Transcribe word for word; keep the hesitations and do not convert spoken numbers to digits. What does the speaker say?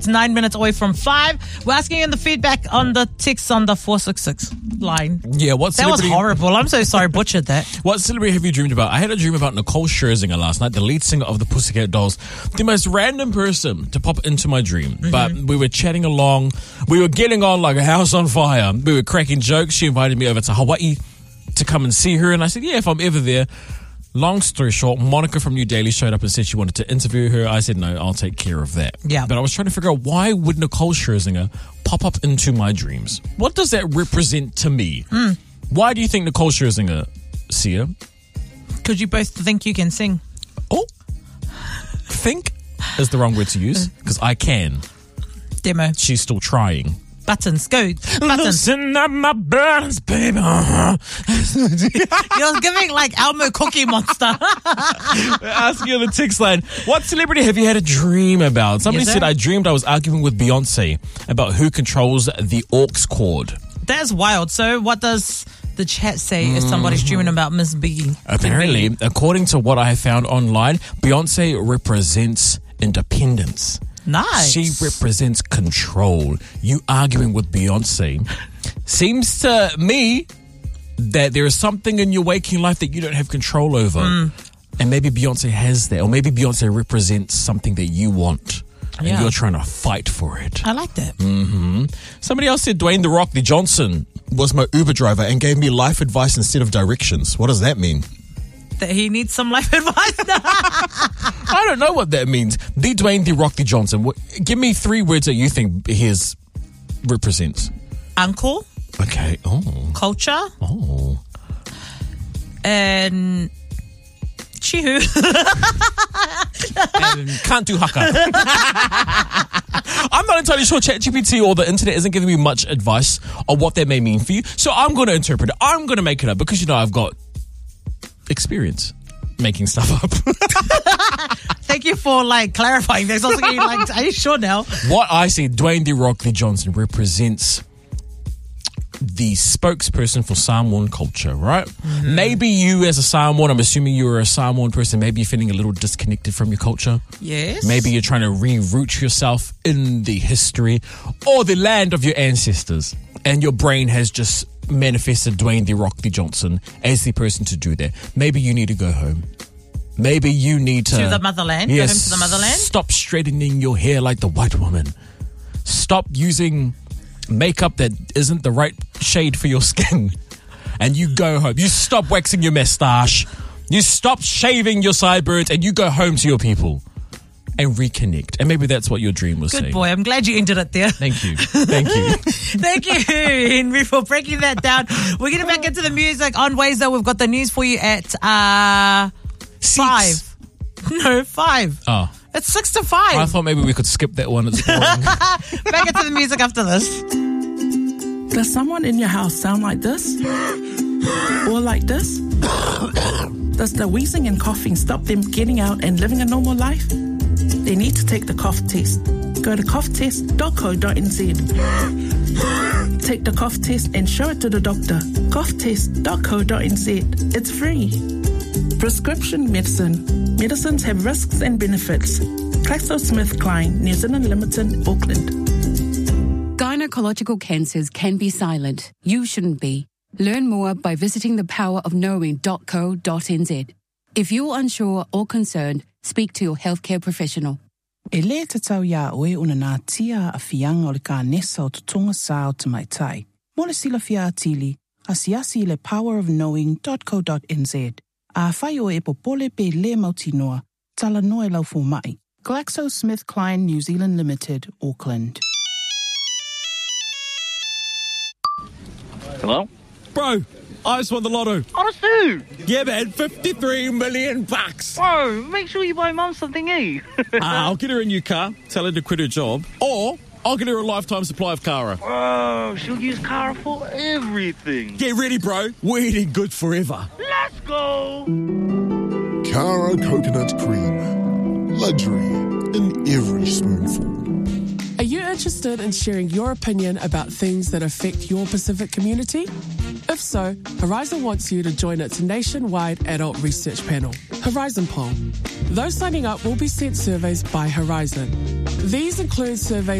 It's nine minutes away from five. We're asking you the feedback on the text on the four six six line. Yeah, what That was celebrity... horrible. I'm so sorry, butchered that. What celebrity have you dreamed about? I had a dream about Nicole Scherzinger last night, the lead singer of the Pussycat Dolls. The most random person to pop into my dream. Mm-hmm. But we were chatting along. We were getting on like a house on fire. We were cracking jokes. She invited me over to Hawaii to come and see her. And I said, yeah, if I'm ever there. Long story short, Monica from New Daily showed up and said she wanted to interview her. I said, no, I'll take care of that. Yeah. But I was trying to figure out, why would Nicole Scherzinger pop up into my dreams? What does that represent to me? Mm. Why do you think Nicole Scherzinger, Sia? Because you both think you can sing. Oh, think is the wrong word to use, because I can. Demo. She's still trying. Buttons, go. Buttons. Loosen up my buttons, baby. Uh-huh. You're giving like Elmo Cookie Monster. Asking you on the text line, what celebrity have you had a dream about? Somebody Yes, said, sir. I dreamed I was arguing with Beyonce about who controls the aux cord. That's wild. So what does the chat say if somebody's dreaming about Miss Biggie? Apparently, according to what I have found online, Beyonce represents independence. Nice. She represents control. You arguing with Beyonce seems to me that there is something in your waking life that you don't have control over. Mm. And maybe Beyonce has that. Or maybe Beyonce represents something that you want. And Yeah. you're trying to fight for it. I like that. Mm-hmm. Somebody else said Dwayne The Rock The Johnson was my Uber driver and gave me life advice instead of directions. What does that mean? That he needs some life advice. I don't know what that means. The Dwayne The Rock The Johnson. What, give me three words that you think his represents. Uncle. Okay. Oh. Culture. Oh. And Chihu. And can't do haka. I'm not entirely sure ChatGPT or the internet isn't giving me much advice on what that may mean for you. So I'm going to interpret it. I'm going to make it up because, you know, I've got experience making stuff up. Thank you for like clarifying this. I was thinking, like, are you sure now? What I see, Dwayne The Rock The Johnson represents the spokesperson for Samoan culture, right? Mm-hmm. Maybe you as a Samoan, I'm assuming you're a Samoan person, maybe you're feeling a little disconnected from your culture. Yes. Maybe you're trying to re-root yourself in the history or the land of your ancestors, and your brain has just manifested Dwayne The Rock The Johnson as the person to do that. Maybe you need to go home. Maybe you need to... To the motherland? Yes, Go home to the motherland? Stop straightening your hair like the white woman. Stop using makeup that isn't the right shade for your skin. And you go home. You stop waxing your moustache. You stop shaving your sideburns, and you go home to your people and reconnect. And maybe that's what your dream was Good saying. boy. I'm glad you ended it there. Thank you. Thank you. Thank you, Henry, for breaking that down. We're getting back into the music on ways, though. We've got the news for you at uh, five. No, five. Oh. It's six to five. I thought maybe we could skip that one. It's boring. Back into the music after this. Does someone in your house sound like this? Or like this? Does the wheezing and coughing stop them getting out and living a normal life? They need to take the cough test. Go to cough test dot co dot n z. Take the cough test and show it to the doctor. cough test dot co dot n z. It's free. Prescription medicine. Medicines have risks and benefits. GlaxoSmithKline, New Zealand Limited, Auckland. Gynecological cancers can be silent. You shouldn't be. Learn more by visiting the power of knowing dot co dot n z. If you're unsure or concerned, speak to your healthcare professional. E le te tau ia oe una nā tia a fianga o le ka nesa o tutonga sa o te mai tai. Mo le sila fia atili, asiasi le power of knowing dot co dot n z. A whai o e popole pe le mautinoa, tala noe lau fo mai. GlaxoSmithKline, New Zealand Limited, Auckland. Hello? Bro, I just won the lotto. Honestly? Yeah, man, fifty-three million bucks. Bro, make sure you buy Mum something, eh? uh, I'll get her a new car, tell her to quit her job, or I'll get her a lifetime supply of Cara. Bro, she'll use Cara for everything. Get ready, bro. We're eating good forever. Let's go! Cara coconut cream. Luxury in every spoonful. Are you interested in sharing your opinion about things that affect your Pacific community? If so, Horizon wants you to join its nationwide adult research panel, Horizon Poll. Those signing up will be sent surveys by Horizon. These include surveys